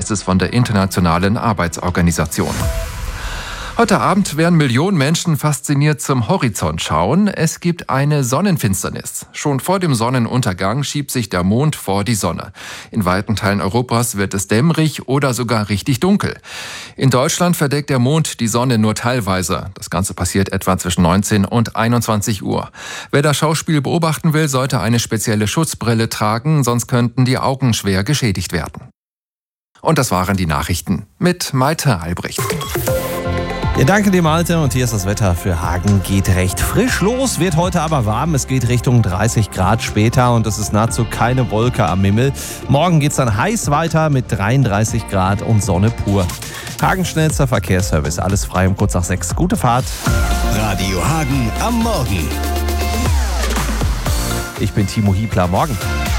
heißt es von der Internationalen Arbeitsorganisation. Heute Abend werden Millionen Menschen fasziniert zum Horizont schauen. Es gibt eine Sonnenfinsternis. Schon vor dem Sonnenuntergang schiebt sich der Mond vor die Sonne. In weiten Teilen Europas wird es dämmerig oder sogar richtig dunkel. In Deutschland verdeckt der Mond die Sonne nur teilweise. Das Ganze passiert etwa zwischen 19 und 21 Uhr. Wer das Schauspiel beobachten will, sollte eine spezielle Schutzbrille tragen, sonst könnten die Augen schwer geschädigt werden. Und das waren die Nachrichten mit Malte Albrecht. Ja, danke dir, Malte. Und hier ist das Wetter für Hagen. Geht recht frisch los, wird heute aber warm. Es geht Richtung 30 Grad später und es ist nahezu keine Wolke am Himmel. Morgen geht's dann heiß weiter mit 33 Grad und Sonne pur. Hagens schnellster Verkehrsservice. Alles frei um kurz nach 6. Gute Fahrt. Radio Hagen am Morgen. Ich bin Timo Hiebler. Morgen.